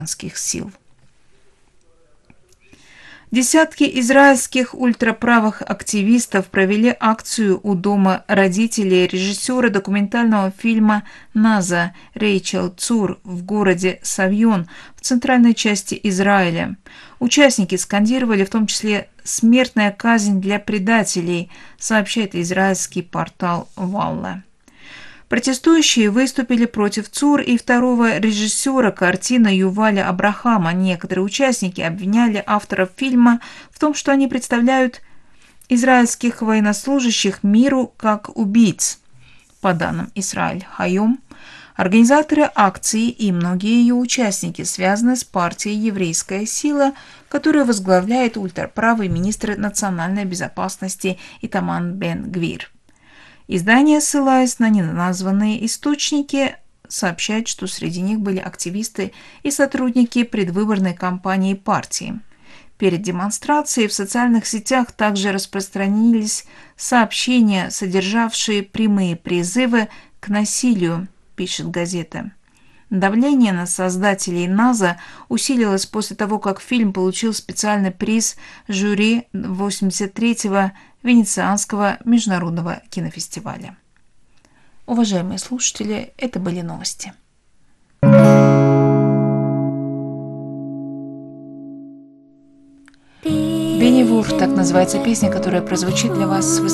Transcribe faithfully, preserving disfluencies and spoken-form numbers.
сил. Десятки израильских ультраправых активистов провели акцию у дома родителей режиссера документального фильма «Наза» Рейчел Цур в городе Савьон в центральной части Израиля. Участники скандировали в том числе «Смертная казнь для предателей», сообщает израильский портал «Валла». Протестующие выступили против Цур и второго режиссера картины Юваля Абрахама. Некоторые участники обвиняли авторов фильма в том, что они представляют израильских военнослужащих миру как убийц. По данным Исраэль Хайом, организаторы акции и многие ее участники связаны с партией «Еврейская сила», которую возглавляет ультраправый министр национальной безопасности Итамар Бен-Гвир. Издание, ссылаясь на неназванные источники, сообщает, что среди них были активисты и сотрудники предвыборной кампании партии. Перед демонстрацией в социальных сетях также распространились сообщения, содержавшие прямые призывы к насилию, пишет газета. Давление на создателей «Наза» усилилось после того, как фильм получил специальный приз жюри восемьдесят третьего Венецианского международного кинофестиваля. Уважаемые слушатели, это были новости. Бенни Вурф, так называется песня, которая прозвучит для вас в